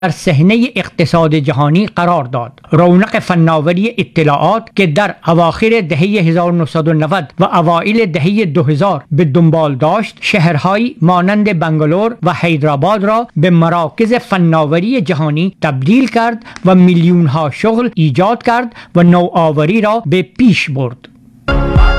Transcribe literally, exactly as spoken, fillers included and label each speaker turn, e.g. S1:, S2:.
S1: در صحنه اقتصاد جهانی قرار داد. رونق فناوری اطلاعات که در اواخر دهه هزار و نهصد و نود و اوایل دهه دو هزار به دنبال داشت، شهرهایی مانند بنگلور و حیدرآباد را به مراکز فناوری جهانی تبدیل کرد و میلیون ها شغل ایجاد کرد و نوآوری را به پیش برد.